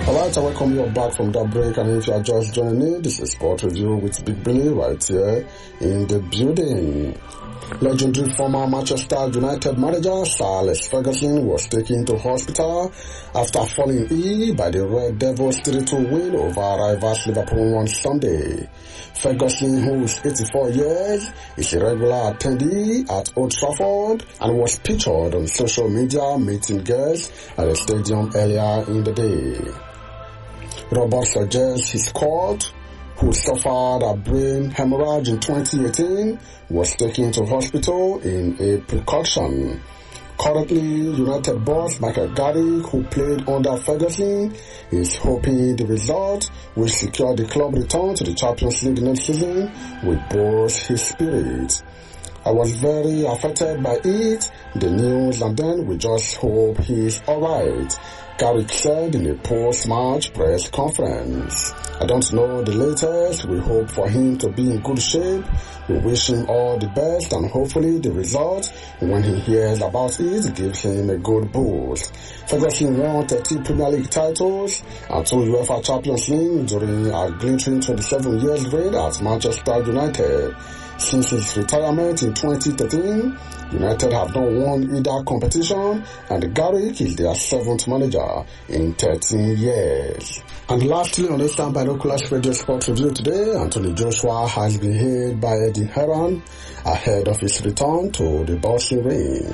Alright, I welcome you back from that break, and if you are just joining me, this is Sport Review with Big Billy right here in the building. Legendary former Manchester United manager Sir Alex Ferguson was taken to hospital after falling ill by the Red Devils 3-2 win over rivals Liverpool on Sunday. Ferguson, who is 84 years, is a regular attendee at Old Trafford and was featured on social media meeting guests at the stadium earlier in the day. Reports suggest his court, who suffered a brain hemorrhage in 2018, was taken to hospital in a precaution. Currently, United boss Michael Carrick, who played under Ferguson, is hoping the result will secure the club return to the Champions League next season will boost his spirit. I was very affected by it, the news, and then we just hope he's alright, Carrick said in a post-match press conference. I don't know the latest. We hope for him to be in good shape. We wish him all the best, and hopefully the result, when he hears about it, gives him a good boost. Ferguson won 30 Premier League titles and 2 UEFA Champions League during a glittering 27 years reign at Manchester United. Since his retirement in 2013, United have not won either competition, and Carrick is their 7th manager in 13 years. And lastly, on this Binoculars Radio Sport Review today, Anthony Joshua has been hailed by Eddie Hearn ahead of his return to the boxing ring.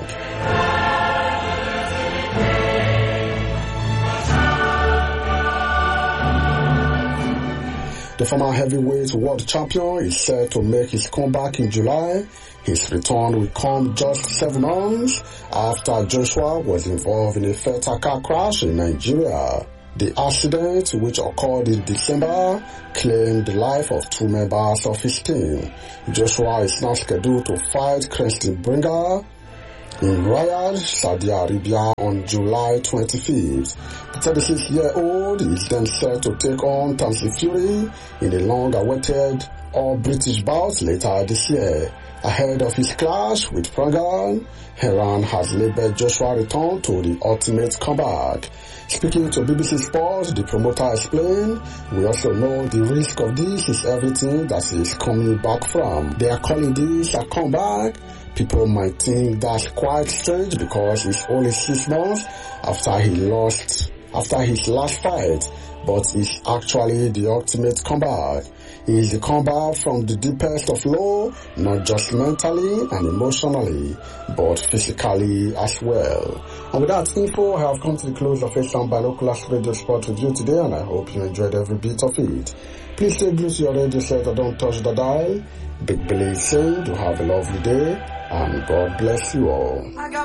The former heavyweight world champion is set to make his comeback in July. His return will come just 7 months after Joshua was involved in a fatal car crash in Nigeria. The accident, which occurred in December, claimed the life of 2 members of his team. Joshua is now scheduled to fight Christian Bringer in Riyadh, Saudi Arabia on July 25th. The 36-year-old is then set to take on Tyson Fury in a long-awaited All-British bout later this year. Ahead of his clash with Pragan, Hearn has labeled Joshua's return to the ultimate comeback. Speaking to BBC Sports, the promoter explained, "We also know the risk of this is everything that he is coming back from. They are calling this a comeback. People might think that's quite strange because it's only 6 months after his last fight, but it's actually the ultimate comeback. It is the comeback from the deepest of low, not just mentally and emotionally, but physically as well." And with that info, I have come to the close of Asian Binoculars Radio Sport Review today, and I hope you enjoyed every bit of it. Please stay glued to your radio set and don't touch the dial. Big Billy is saying you have a lovely day, and God bless you all.